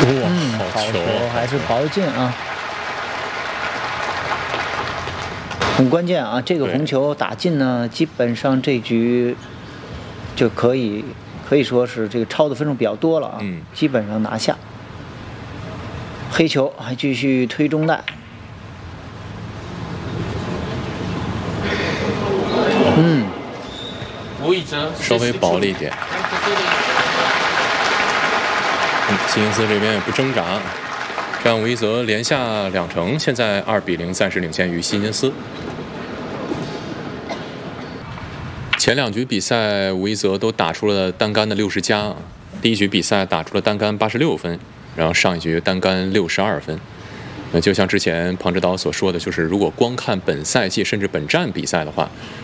好球， 还是跑得进啊。很关键啊！这个红球打进呢，基本上这局就可以说是这个超的分数比较多了啊，基本上拿下。黑球还继续推中袋， 吴以哲稍微薄了一点。希金斯这边也不挣扎，让吴一泽连下2城，现在2比0，暂时领先于希金斯。前2局比赛，吴一泽都打出了单杆的60加。第1局比赛打出了单杆86分，然后上一局单杆62分。那就像之前庞指导所说的，就是如果光看本赛季甚至本站比赛的话，